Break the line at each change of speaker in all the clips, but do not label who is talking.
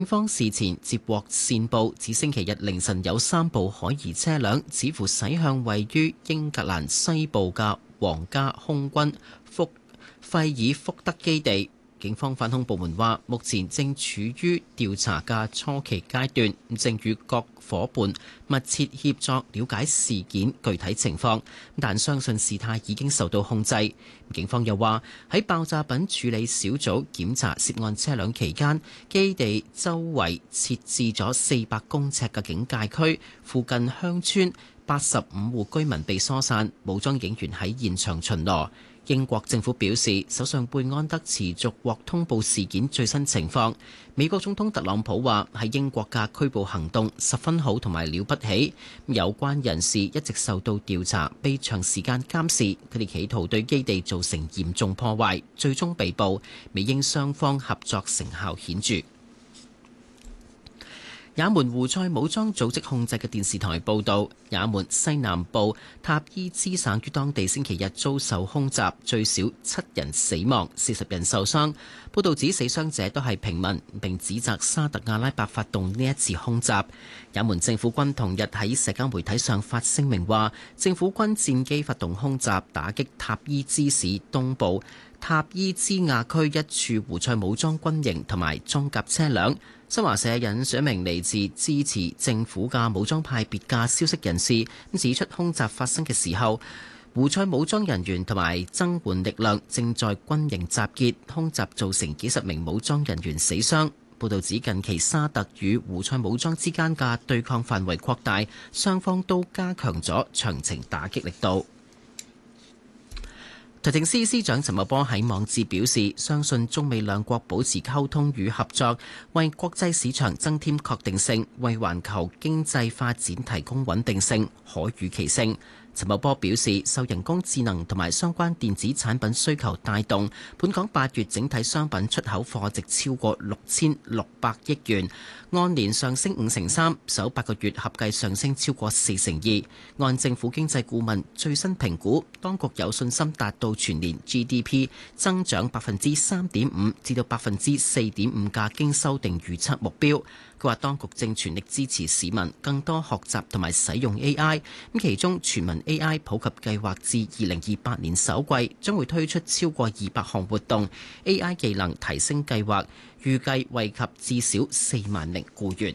警方事前接獲線報，指星期日凌晨有3部可疑車輛似乎駛向位於英格蘭西部嘅皇家空軍費爾福德基地。警方反恐部門話，目前正處於調查嘅初期階段，正與各夥伴密切協作了解事件具體情況，但相信事態已經受到控制。警方又話，喺爆炸品處理小組檢查涉案車輛期間，基地周圍設置咗400公尺嘅警戒區，附近鄉村85戶居民被疏散，武裝警員喺現場巡邏。英國政府表示，首相貝安德持續獲通報事件最新情況。美國總統特朗普話，喺英國嘅拘捕行動十分好同埋了不起，有關人士一直受到調查，被長時間監視，佢哋企圖對基地造成嚴重破壞，最終被捕。美英雙方合作成效顯著。也門胡塞武裝組織控制嘅電視台報導，也門西南部塔伊茲省於當地星期日遭受空襲，最少7人死亡，40人受傷。報導指死傷者都係平民，並指責沙特阿拉伯發動呢一次空襲。也門政府軍同日喺社交媒體上發聲明話，政府軍戰機發動空襲，打擊塔伊茲市東部塔伊茲亞區一處胡塞武裝軍營同埋裝甲車輛。新華社引述一名嚟自支持政府嘅武裝派別嘅消息人士，指出空襲發生嘅時候，胡塞武裝人員同埋增援力量正在軍營集結，空襲造成幾十名武裝人員死傷。報導指近期沙特與胡塞武裝之間嘅對抗範圍擴大，雙方都加強咗長程打擊力度。財政司司長陳茂波喺網誌表示，相信中美兩國保持溝通與合作，為國際市場增添確定性，為環球經濟發展提供穩定性、可預期性。陳茂波表示，受人工智能同埋相關電子產品需求帶動，本港8月整體商品出口貨值超過6600億元，按年上升53%，首8個月合計上升超過42%。按政府經濟顧問最新評估，當局有信心達到全年 GDP 增長3.5%至到4.5%嘅經修訂預測目標。佢話當局正全力支持市民更多學習同埋使用 AI， 其中全民 AI 普及計劃至2028年首季將會推出超過200項活動 ，AI 技能提升計劃預計惠及至少4萬名僱員。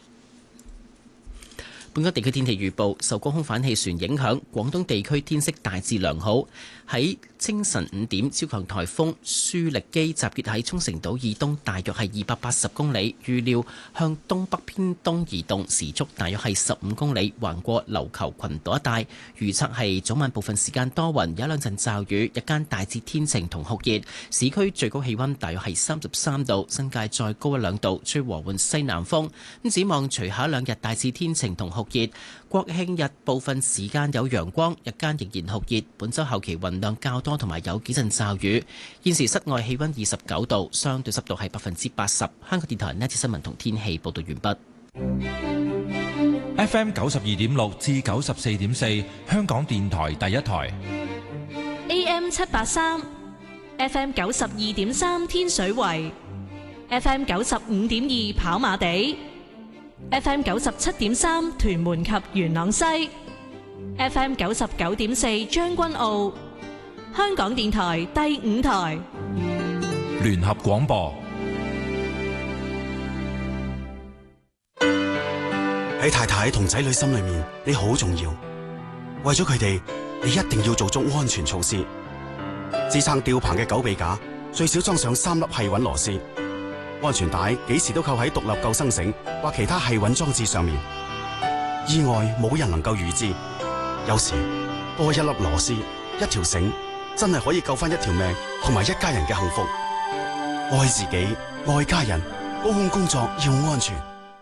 本港地區天氣預報，受高空反氣旋影響，廣東地區天色大致良好。喺清晨5點，超強颱風舒力基集結喺沖繩島以東，大約係280公里，預料向東北偏東移動，時速大約係15公里，橫過琉球群島一帶。預測係早晚部分時間多雲，有2陣驟雨，日間大致天晴同酷熱。市區最高氣溫大約係33度，新界再高1-2度，吹和緩西南風。展望隨後2日大致天晴同酷熱，國慶日部分時間有陽光，日間仍然酷熱。本週後期雲量較多，同埋有幾陣驟雨。現時室外氣溫29度，相對濕度係80%。香港電台呢節新聞同天氣報道完
畢。FM 92.6至94.4，香港電台第一台。
AM 783 ，FM 92.3天水圍，FM 95.2跑馬地。FM 97.3屯門及元朗西 ，FM 99.4將軍澳，香港電台第5台
聯合廣播。
喺太太同仔女心裏面，你好重要。為咗佢哋，你一定要做足安全措施。支撐吊棚嘅狗臂架最少裝上3粒繫穩螺絲。安全帶幾時都扣喺獨立救生繩或其他繫穩裝置上面。意外冇人能夠預知，有時多一粒螺絲、一條繩，真係可以救翻一條命同埋一家人嘅幸福。愛自己，愛家人，高空工作要安全。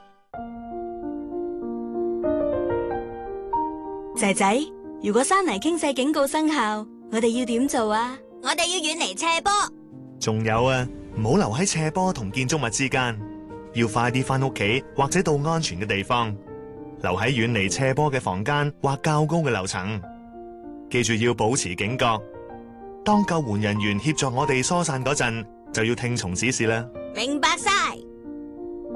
仔仔，如果山泥傾瀉警告生效，我哋要點做啊？
我哋要遠離斜坡。
仲有啊，唔好留喺斜坡同建築物之間，要快啲翻屋企或者到安全嘅地方，留喺遠離斜坡嘅房間或較高嘅樓層。記住要保持警覺，當救援人員協助我哋疏散嗰陣，就要聽從指示啦。
明白晒。